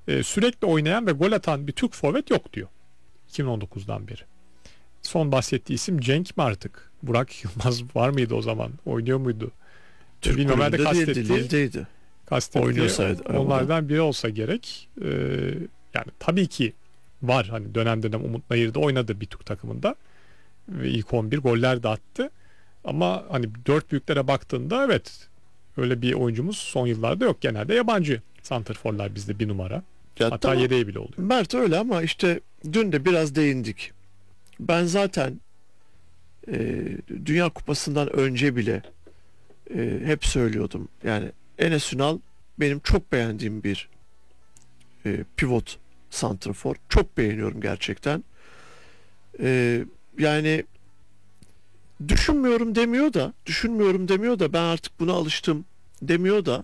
Sürekli oynayan ve gol atan bir Türk forvet yok diyor. 2019'dan beri. Son bahsettiği isim Cenk mi artık? Burak Yılmaz var mıydı o zaman? Oynuyor muydu? Türk Bilmiyorum, kulübünde değildi, Lille'deydi. Oynuyorsaydı, onlardan biri olsa gerek. Yani tabii ki var. Hani dönem dönem Umut Nayır'da oynadı bir Türk takımında. Ve ilk 11 goller de attı. Ama hani dört büyüklere baktığında evet, öyle bir oyuncumuz son yıllarda yok. Genelde yabancı santrforlar bizde bir numara. Ya Hatta tamam, yedeği bile oluyor. Mert öyle ama işte dün de biraz değindik. Ben zaten Dünya Kupası'ndan önce bile hep söylüyordum. Yani Enes Ünal benim çok beğendiğim bir pivot santrafor. Çok beğeniyorum gerçekten. Yani düşünmüyorum demiyor da ben artık buna alıştım demiyor da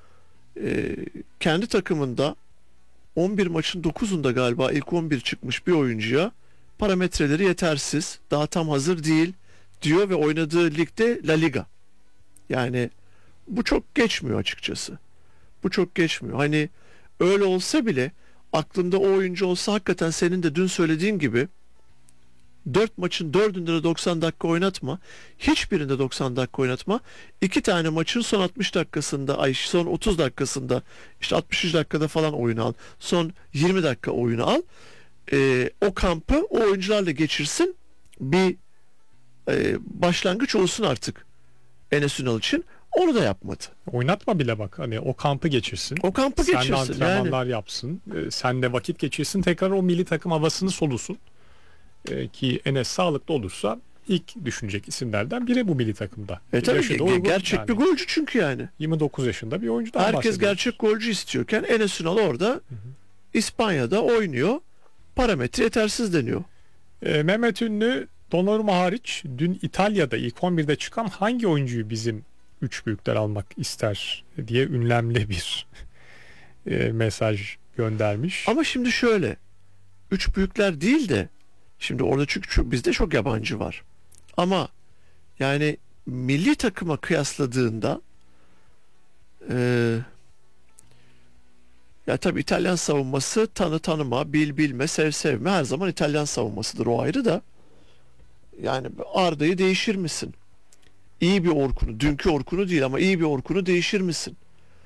kendi takımında 11 maçın 9'unda galiba ilk 11 çıkmış bir oyuncuya parametreleri yetersiz, daha tam hazır değil diyor ve oynadığı ligde La Liga. Yani bu çok geçmiyor açıkçası. Bu çok geçmiyor. Hani öyle olsa bile aklında o oyuncu olsa hakikaten senin de dün söylediğin gibi 4 maçın 4'ünde de 90 dakika oynatma. Hiçbirinde 90 dakika oynatma. 2 tane maçın son 60 dakikasında, son 30 dakikasında, işte 60. dakikada falan oyunu al. Son 20 dakika oyunu al. O kampı o oyuncularla geçirsin. Bir başlangıç olsun artık Enes Ünal için. Onu da yapmadı. Oynatma bile bak. Hani o kampı geçirsin. O kampı Sen de geçirsin. antrenmanlar Yani yapsın. Sen de vakit geçirsin. Tekrar o milli takım havasını solusun. Ki Enes sağlıklı olursa ilk düşünecek isimlerden biri bu milli takımda. tabii gerçek yani. bir golcü çünkü yani. 29 yaşında bir oyuncudan Herkes bahsediyoruz. gerçek golcü istiyorken Enes Ünal orada İspanya'da oynuyor. Parametre yetersiz deniyor. Mehmet Ünlü Donnarumma hariç dün İtalya'da ilk 11'de çıkan hangi oyuncuyu bizim üç büyükler almak ister diye ünlemli bir mesaj göndermiş. Ama şimdi şöyle, üç büyükler değil de şimdi orada çünkü bizde çok yabancı var. Ama yani milli takıma kıyasladığında ya tabii İtalyan savunması tanı tanıma, bil bilme, sev sevme her zaman İtalyan savunmasıdır, o ayrı da. Yani Arda'yı değişir misin? İyi bir Orkun'u, dünkü Orkun'u değil ama iyi bir Orkun'u değişir misin?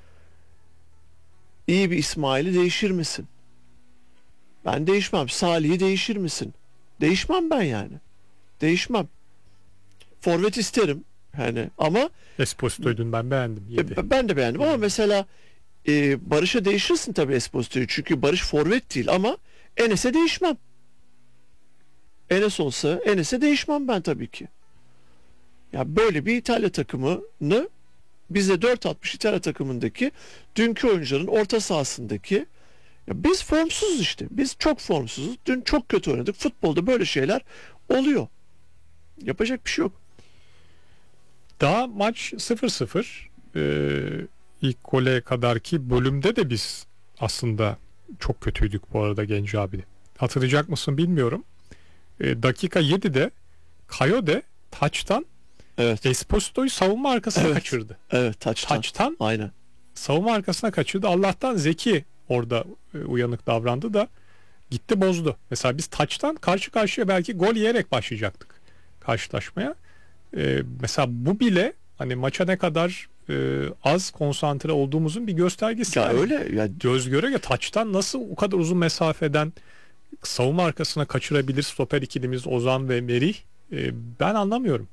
İyi bir İsmail'i değişir misin? Ben değişmem. Salih'i değişir misin? Değişmem ben yani. Değişmem. Forvet isterim. Yani ama Esposito'yu dün ben beğendim. ben de beğendim ama mesela Barış'a değişirsin tabii Esposito'yu. Çünkü Barış forvet değil ama Enes'e değişmem. Enes olsa Enes'e değişmem ben tabii ki. Ya böyle bir İtalya takımını bize 4.60 İtalya takımındaki dünkü oyuncuların orta sahasındaki, ya biz formsuzuz işte. Biz çok formsuzuz. Dün çok kötü oynadık. Futbolda böyle şeyler oluyor. Yapacak bir şey yok. Daha maç 0-0. İlk gole kadarki bölümde de biz aslında çok kötüydük bu arada Genco abi. Hatırlayacak mısın bilmiyorum. Dakika 7'de Kayode taçtan Esposito'yu savunma arkasına kaçırdı. Evet, taçtan. Aynen. Savunma arkasına kaçırdı. Allah'tan Zeki orada uyanık davrandı da gitti bozdu. Mesela biz taçtan karşı karşıya belki gol yiyerek başlayacaktık karşılaşmaya. Mesela bu bile hani maça ne kadar az konsantre olduğumuzun bir göstergesi. Ya yani. Öyle ya, Göz göre ya taçtan nasıl o kadar uzun mesafeden savunma arkasına kaçırabilir stoper ikilimiz Ozan ve Merih, ben anlamıyorum.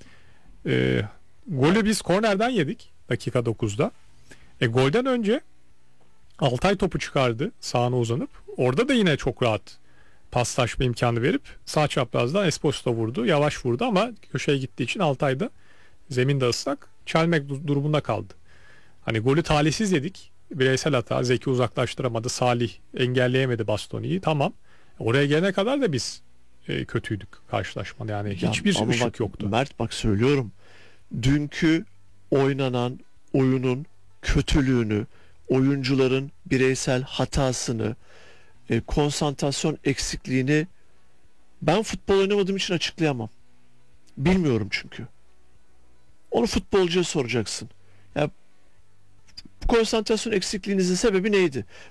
Golü biz kornerden yedik dakika 9'da. Golden önce Altay topu çıkardı sağına uzanıp. Orada da yine çok rahat paslaşma imkanı verip sağ çaprazdan Esposito vurdu. Yavaş vurdu ama köşeye gittiği için Altay'da zemin de ıslak çelmek durumunda kaldı. Hani golü talihsiz yedik. Bireysel hata. Zeki uzaklaştıramadı. Salih engelleyemedi Bastoni'yi. Tamam. Oraya gelene kadar da biz kötüydük karşılaşmada. Yani hiçbir ışık yoktu. Mert bak söylüyorum. Dünkü oynanan oyunun kötülüğünü, oyuncuların bireysel hatasını, konsantrasyon eksikliğini ben futbol oynamadığım için açıklayamam. Bilmiyorum çünkü. Onu futbolcuya soracaksın. Ya bu konsantrasyon eksikliğinizin sebebi neydi?